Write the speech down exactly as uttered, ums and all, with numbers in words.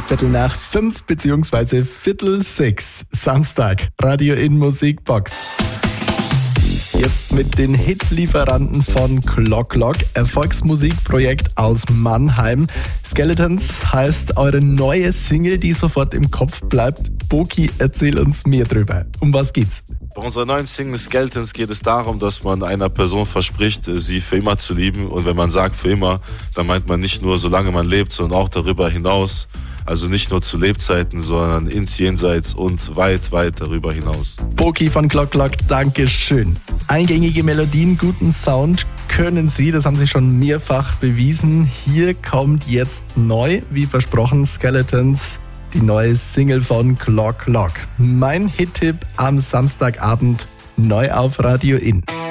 Viertel nach fünf bzw. Viertel sechs. Samstag. Radio in Musikbox. Jetzt mit den Hitlieferanten von Clock Clock, Erfolgsmusikprojekt aus Mannheim. Skeletons heißt eure neue Single, die sofort im Kopf bleibt. Boki, erzähl uns mehr drüber. Um was geht's? Bei unserer neuen Single Skeletons geht es darum, dass man einer Person verspricht, sie für immer zu lieben. Und wenn man sagt für immer, dann meint man nicht nur, solange man lebt, sondern auch darüber hinaus. Also nicht nur zu Lebzeiten, sondern ins Jenseits und weit, weit darüber hinaus. Boki von Clock Clock, danke schön. Eingängige Melodien, guten Sound können Sie, das haben Sie schon mehrfach bewiesen. Hier kommt jetzt neu, wie versprochen, Skeletons, die neue Single von Clock Clock. Mein Hit-Tipp am Samstagabend, neu auf Radio In.